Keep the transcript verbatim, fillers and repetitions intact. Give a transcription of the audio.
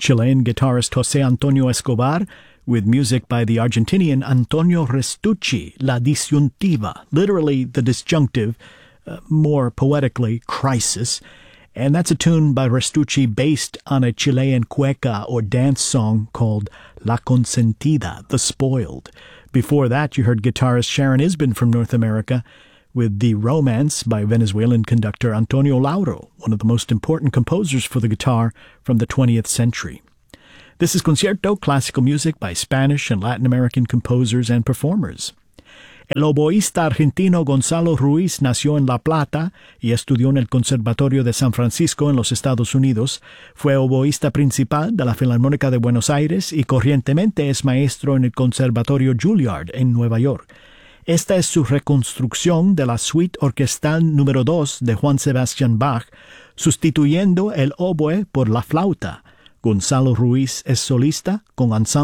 Chilean guitarist José Antonio Escobar, with music by the Argentinian Antonio Restucci, La Disyuntiva, literally the disjunctive, uh, more poetically, crisis. And that's a tune by Restucci based on a Chilean cueca or dance song called La Consentida, The Spoiled. Before that, you heard guitarist Sharon Isbin from North America with The Romance by Venezuelan conductor Antonio Lauro, one of the most important composers for the guitar from the twentieth century. This is Concierto, classical music by Spanish and Latin American composers and performers. El oboísta argentino Gonzalo Ruiz nació en La Plata y estudió en el Conservatorio de San Francisco en los Estados Unidos. Fue oboísta principal de la Filarmónica de Buenos Aires y corrientemente es maestro en el Conservatorio Juilliard en Nueva York. Esta es su reconstrucción de la suite orquestal número dos de Juan Sebastián Bach, sustituyendo el oboe por la flauta. Gonzalo Ruiz es solista con ensamble